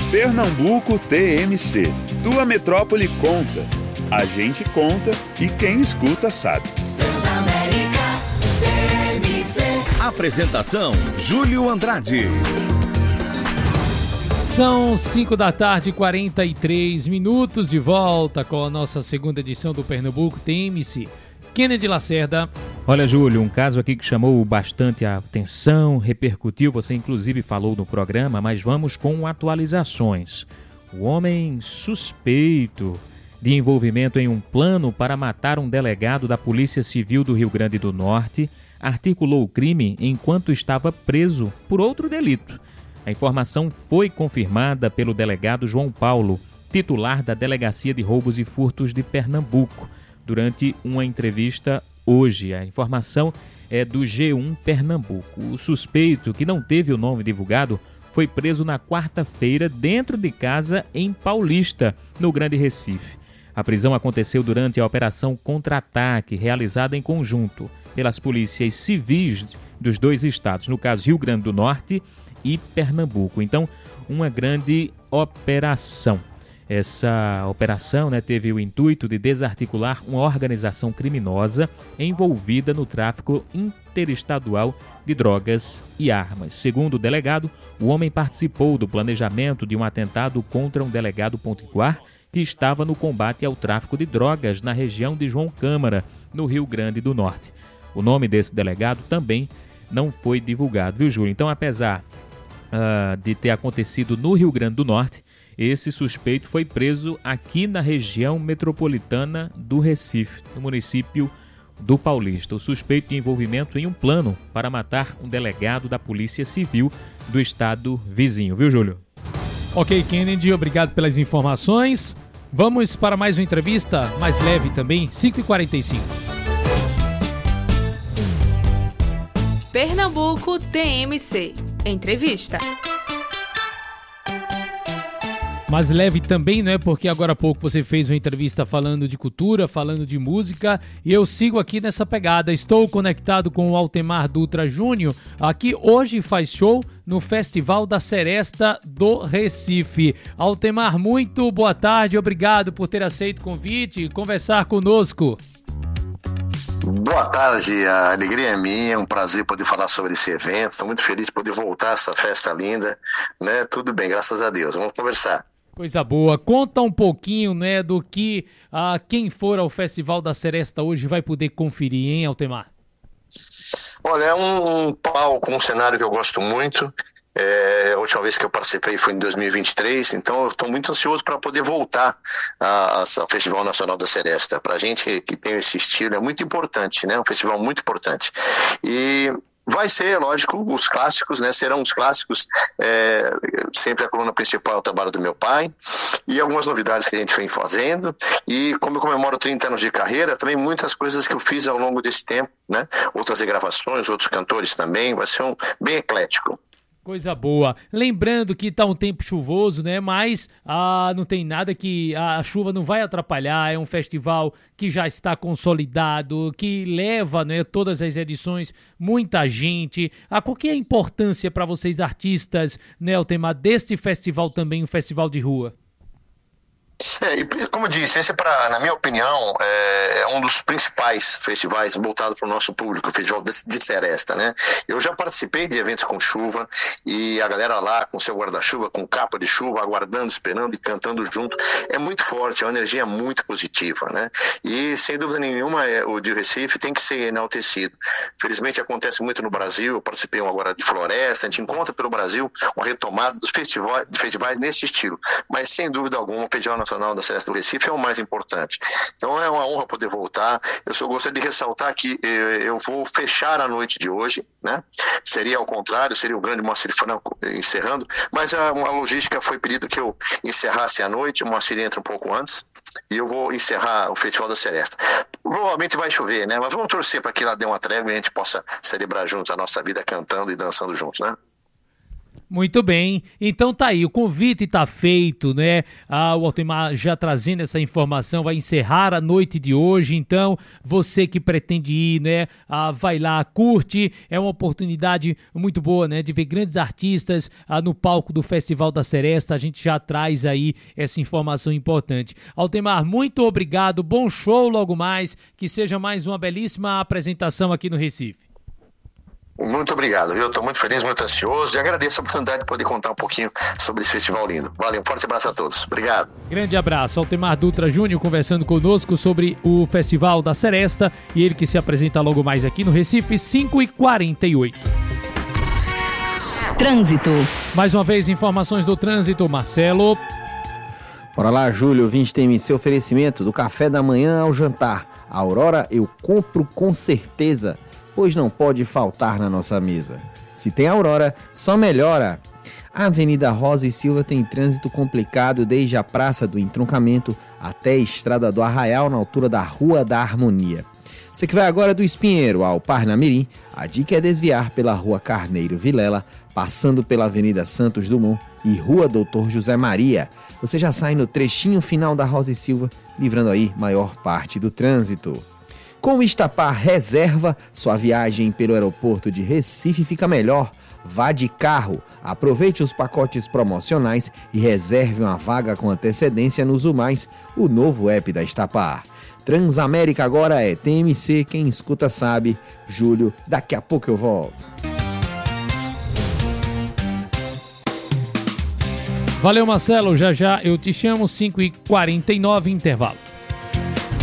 Pernambuco TMC. Tua metrópole conta. A gente conta e quem escuta sabe. Transamérica TMC. Apresentação: Júlio Andrade. São 5h43 de volta com a nossa segunda edição do Pernambuco TMC. Kennedy Lacerda. Olha, Júlio, um caso aqui que chamou bastante a atenção, repercutiu, você inclusive falou no programa, mas vamos com atualizações. O homem suspeito de envolvimento em um plano para matar um delegado da Polícia Civil do Rio Grande do Norte articulou o crime enquanto estava preso por outro delito. A informação foi confirmada pelo delegado João Paulo, titular da Delegacia de Roubos e Furtos de Pernambuco, durante uma entrevista hoje. A informação é do G1 Pernambuco. O suspeito, que não teve o nome divulgado, foi preso na quarta-feira dentro de casa em Paulista, no Grande Recife. A prisão aconteceu durante a Operação Contra-Ataque, realizada em conjunto pelas polícias civis dos dois estados, no caso Rio Grande do Norte e Pernambuco. Então, uma grande operação. Essa operação, teve o intuito de desarticular uma organização criminosa envolvida no tráfico interestadual de drogas e armas. Segundo o delegado, o homem participou do planejamento de um atentado contra um delegado potiguar que estava no combate ao tráfico de drogas na região de João Câmara, no Rio Grande do Norte. O nome desse delegado também não foi divulgado, viu, Júlio? Então, apesar de ter acontecido no Rio Grande do Norte, esse suspeito foi preso aqui na região metropolitana do Recife, no município do Paulista. O suspeito de envolvimento em um plano para matar um delegado da Polícia Civil do estado vizinho, viu, Júlio? Ok, Kennedy, obrigado pelas informações. Vamos para mais uma entrevista, mais leve também, 5h45. Pernambuco TMC. Entrevista. Mais leve também, porque agora há pouco você fez uma entrevista falando de cultura, falando de música, e eu sigo aqui nessa pegada. Estou conectado com o Altemar Dutra Júnior, aqui hoje faz show no Festival da Seresta do Recife. Altemar, muito boa tarde, obrigado por ter aceito o convite e conversar conosco. Boa tarde, a alegria é minha, é um prazer poder falar sobre esse evento, estou muito feliz de poder voltar a essa festa linda, Tudo bem, graças a Deus, vamos conversar. Coisa boa, conta um pouquinho, do que quem for ao Festival da Seresta hoje vai poder conferir, hein, Altemar? Olha, é um palco, um cenário que eu gosto muito. A última vez que eu participei foi em 2023, então eu estou muito ansioso para poder voltar ao Festival Nacional da Seresta. Para a gente que tem esse estilo é muito importante, um festival muito importante. E vai ser, lógico, os clássicos, serão os clássicos, sempre a coluna principal é o trabalho do meu pai, e algumas novidades que a gente vem fazendo, e como eu comemoro 30 anos de carreira, também muitas coisas que eu fiz ao longo desse tempo, outras regravações, outros cantores também, vai ser bem eclético. Coisa boa. Lembrando que tá um tempo chuvoso, mas não tem nada que a chuva não vai atrapalhar. É um festival que já está consolidado, que leva, todas as edições, muita gente. Qual que é a importância para vocês artistas, o tema deste festival também, um festival de rua? E como eu disse, esse, na minha opinião, é um dos principais festivais voltados para o nosso público, o Festival de Seresta, Eu já participei de eventos com chuva e a galera lá com seu guarda-chuva, com capa de chuva, aguardando, esperando e cantando junto, é muito forte, é uma energia muito positiva, E sem dúvida nenhuma, o de Recife tem que ser enaltecido. Felizmente acontece muito no Brasil, eu participei agora de Floresta, a gente encontra pelo Brasil uma retomada dos festivais nesse estilo, mas sem dúvida alguma o Festival Nacional da Seresta do Recife é o mais importante. Então é uma honra poder voltar. Eu só gostaria de ressaltar que eu vou fechar a noite de hoje, Seria ao contrário, seria o grande Moacir Franco encerrando, mas a logística foi pedido que eu encerrasse a noite, o Moacir entra um pouco antes, e eu vou encerrar o Festival da Seresta. Provavelmente vai chover, Mas vamos torcer para que lá dê uma trégua e a gente possa celebrar juntos a nossa vida cantando e dançando juntos, Muito bem, então tá aí, o convite tá feito, né? O Altemar já trazendo essa informação, vai encerrar a noite de hoje, então você que pretende ir, né? Vai lá, curte, é uma oportunidade muito boa, né? De ver grandes artistas no palco do Festival da Seresta, a gente já traz aí essa informação importante. Altemar, muito obrigado, bom show logo mais, que seja mais uma belíssima apresentação aqui no Recife. Muito obrigado, viu? Estou muito feliz, muito ansioso e agradeço a oportunidade de poder contar um pouquinho sobre esse festival lindo. Valeu, um forte abraço a todos. Obrigado. Grande abraço. Altemar Dutra Júnior conversando conosco sobre o Festival da Seresta e ele que se apresenta logo mais aqui no Recife, 5h48. Trânsito. Mais uma vez, informações do trânsito, Marcelo. Bora lá, Júlio, 20 TMC oferecimento do café da manhã ao jantar. A Aurora eu compro com certeza, pois não pode faltar na nossa mesa. Se tem Aurora, só melhora. A Avenida Rosa e Silva tem trânsito complicado desde a Praça do Entroncamento até a Estrada do Arraial, na altura da Rua da Harmonia. Você que vai agora do Espinheiro ao Parnamirim, a dica é desviar pela Rua Carneiro Vilela, passando pela Avenida Santos Dumont e Rua Doutor José Maria. Você já sai no trechinho final da Rosa e Silva, livrando aí maior parte do trânsito. Com o Estapar Reserva, sua viagem pelo aeroporto de Recife fica melhor. Vá de carro, aproveite os pacotes promocionais e reserve uma vaga com antecedência no Zumais, o novo app da Estapar. Transamérica agora é TMC, quem escuta sabe. Júlio, daqui a pouco eu volto. Valeu, Marcelo, já eu te chamo, 5h49, intervalo.